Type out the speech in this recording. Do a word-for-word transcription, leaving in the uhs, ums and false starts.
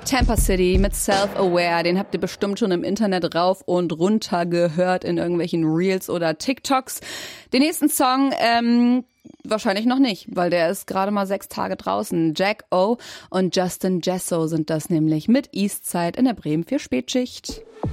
Tampa City mit Self-Aware, den habt ihr bestimmt schon im Internet rauf und runter gehört in irgendwelchen Reels oder TikToks. Den nächsten Song, ähm, wahrscheinlich noch nicht, weil der ist gerade mal sechs Tage draußen. Jack O und Justin Jesso sind das nämlich mit Eastside in der Bremen vier Spätschicht.